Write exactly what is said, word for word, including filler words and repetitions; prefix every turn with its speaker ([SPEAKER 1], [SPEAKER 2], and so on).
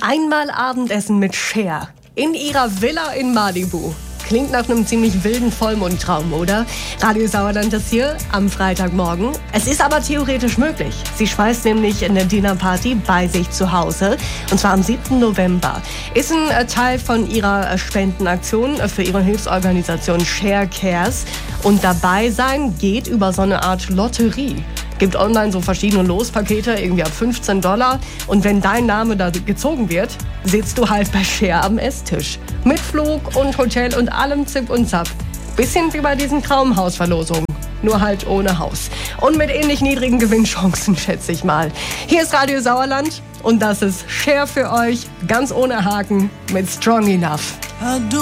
[SPEAKER 1] Einmal Abendessen mit Cher in ihrer Villa in Malibu. Klingt nach einem ziemlich wilden Vollmondtraum, oder? Radio Sauerland ist hier am Freitagmorgen. Es ist aber theoretisch möglich. Sie schmeißt nämlich eine Dinnerparty bei sich zu Hause. Und zwar am siebten November. Ist ein Teil von ihrer Spendenaktion für ihre Hilfsorganisation Cher Cares. Und dabei sein geht über so eine Art Lotterie. Gibt online so verschiedene Lospakete, irgendwie ab fünfzehn Dollar. Und wenn dein Name da gezogen wird, sitzt du halt bei Cher am Esstisch. Mit Flug und Hotel und allem Zip und Zap. Bisschen wie bei diesen Traumhausverlosungen. Nur halt ohne Haus. Und mit ähnlich niedrigen Gewinnchancen, schätze ich mal. Hier ist Radio Sauerland und das ist Cher für euch. Ganz ohne Haken mit Strong Enough.